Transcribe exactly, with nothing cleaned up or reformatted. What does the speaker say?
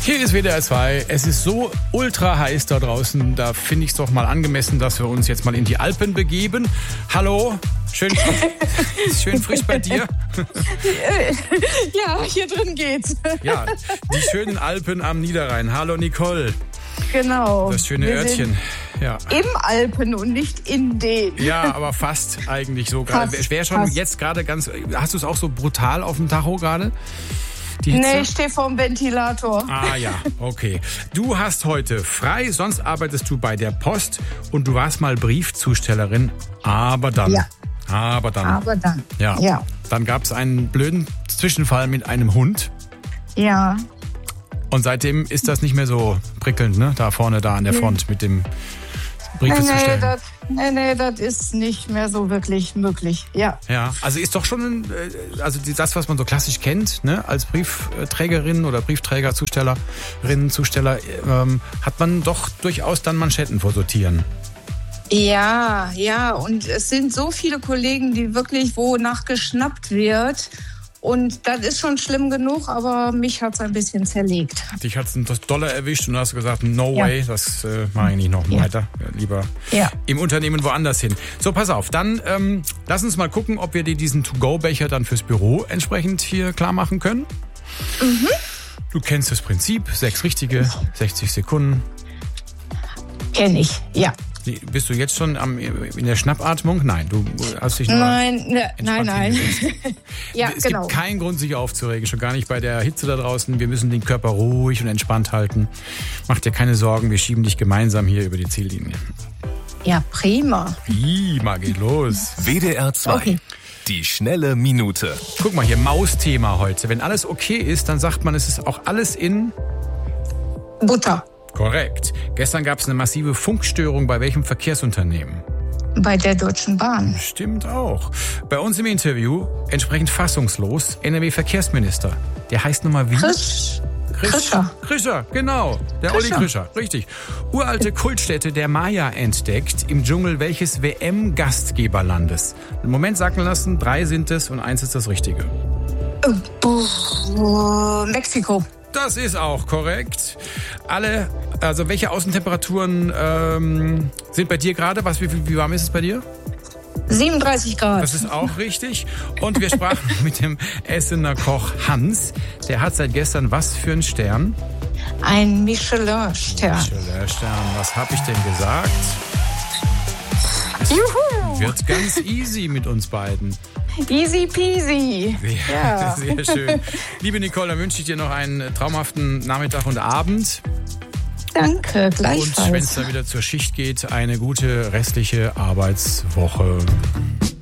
Hier ist W D R zwei. Es ist so ultra heiß da draußen. Da finde ich es doch mal angemessen, dass wir uns jetzt mal in die Alpen begeben. Hallo, schön, schön frisch bei dir. Ja, hier drin geht's. Ja, die schönen Alpen am Niederrhein. Hallo Nicole. Genau. Das schöne Wir Örtchen. Ja. Im Alpen und nicht in den. Ja, aber fast eigentlich so gerade. Wäre schon fast. Jetzt gerade ganz. Hast du es auch so brutal auf dem Tacho gerade? Nee, ich stehe vorm Ventilator. Ah ja, okay. Du hast heute frei, sonst arbeitest du bei der Post und du warst mal Briefzustellerin, aber dann. Ja. Aber dann. Aber dann. Ja. ja. Dann gab es einen blöden Zwischenfall mit einem Hund. Ja. Und seitdem ist das nicht mehr so prickelnd, ne? Da vorne, da an der Front mit dem Briefe nee, zu stellen. Das, nee, nee, das ist nicht mehr so wirklich möglich, ja. Ja, also ist doch schon, also das, was man so klassisch kennt, ne? Als Briefträgerin oder Briefträger, Zustellerin, Zusteller, ähm, hat man doch durchaus dann Manschetten vor Sortieren. Ja, ja, und es sind so viele Kollegen, die wirklich, wo nachgeschnappt wird. Und das ist schon schlimm genug, aber mich hat es ein bisschen zerlegt. Dich hat es das Dollar erwischt und du hast gesagt, no ja. way, das äh, mache ich nicht noch ja. weiter. Lieber ja. im Unternehmen woanders hin. So, pass auf, dann ähm, lass uns mal gucken, ob wir dir diesen To-Go-Becher dann fürs Büro entsprechend hier klar machen können. Mhm. Du kennst das Prinzip, sechs richtige, sechzig Sekunden. Kenn ich, ja. Bist du jetzt schon am, in der Schnappatmung? Nein, du hast dich nur Nein, ne, nein, nein. ja, es genau. gibt keinen Grund, sich aufzuregen, schon gar nicht bei der Hitze da draußen. Wir müssen den Körper ruhig und entspannt halten. Mach dir keine Sorgen, wir schieben dich gemeinsam hier über die Ziellinie. Ja, prima. Prima, geht los. W D R zwei. Okay. Die schnelle Minute. Guck mal hier, Mausthema heute. Wenn alles okay ist, dann sagt man, es ist auch alles in Butter. Korrekt. Gestern gab es eine massive Funkstörung bei welchem Verkehrsunternehmen? Bei der Deutschen Bahn. Stimmt auch. Bei uns im Interview, entsprechend fassungslos, N R W-Verkehrsminister. Der heißt nochmal wie? Krisch. Krischer. Krischer, genau. Der Krischer. Olli Krischer, richtig. Uralte Kultstätte der Maya entdeckt im Dschungel welches W M-Gastgeberlandes? Im Moment sagen lassen, drei sind es und eins ist das Richtige. Uh, Mexiko. Das ist auch korrekt. Alle, also welche Außentemperaturen ähm, sind bei dir gerade? Was, wie, wie warm ist es bei dir? siebenunddreißig Grad. Das ist auch richtig. Und wir sprachen mit dem Essener Koch Hans. Der hat seit gestern was für einen Stern? Ein Michelin-Stern. Michelin-Stern. Was habe ich denn gesagt? Es Juhu! Wird ganz easy mit uns beiden. Easy peasy. Sehr, ja. sehr schön. Liebe Nicole, dann wünsche ich dir noch einen traumhaften Nachmittag und Abend. Danke, gleichfalls. Und wenn es dann wieder zur Schicht geht, eine gute restliche Arbeitswoche.